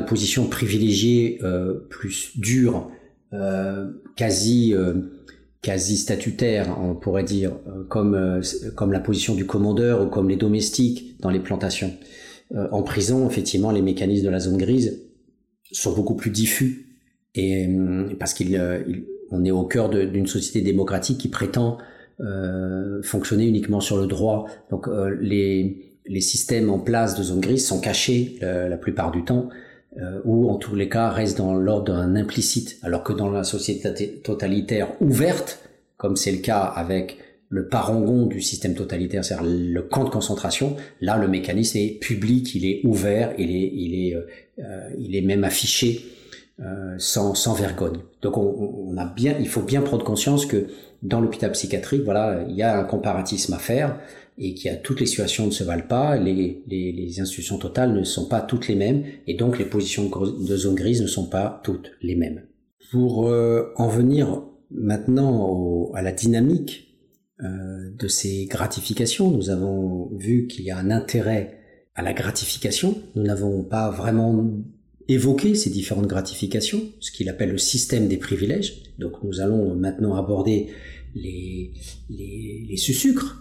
de position privilégiée plus dure, quasi statutaire, on pourrait dire, comme la position du commandeur ou comme les domestiques dans les plantations. En prison, effectivement, les mécanismes de la zone grise sont beaucoup plus diffus, et parce on est au cœur d'une société démocratique qui prétend fonctionner uniquement sur le droit. Donc les systèmes en place de zone grise sont cachés la plupart du temps, ou en tous les cas restent dans l'ordre d'un implicite, alors que dans la société totalitaire ouverte, comme c'est le cas avec le parangon du système totalitaire, c'est-à-dire le camp de concentration, là le mécanisme est public, il est ouvert, il est même affiché sans vergogne. Donc il faut bien prendre conscience que dans l'hôpital psychiatrique, voilà, il y a un comparatisme à faire, et qu'il y a toutes les situations ne se valent pas, les institutions totales ne sont pas toutes les mêmes, et donc les positions de zone grise ne sont pas toutes les mêmes. Pour en venir maintenant à la dynamique de ces gratifications, nous avons vu qu'il y a un intérêt à la gratification. Nous n'avons pas vraiment évoqué ces différentes gratifications, ce qu'il appelle le système des privilèges. Donc nous allons maintenant aborder les sucres,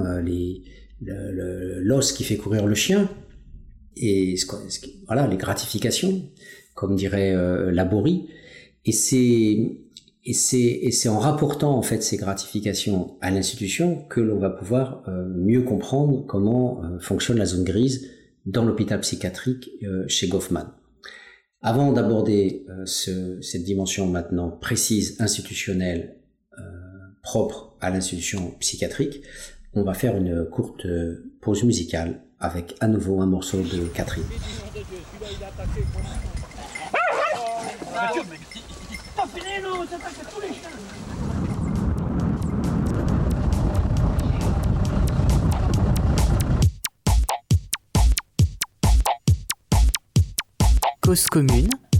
l'os qui fait courir le chien, et voilà, les gratifications, comme dirait Laborie. Et c'est en rapportant en fait ces gratifications à l'institution que l'on va pouvoir mieux comprendre comment fonctionne la zone grise dans l'hôpital psychiatrique chez Goffman. Avant d'aborder cette dimension maintenant précise, institutionnelle, propre à l'institution psychiatrique, on va faire une courte pause musicale avec à nouveau un morceau de Catherine. Cause commune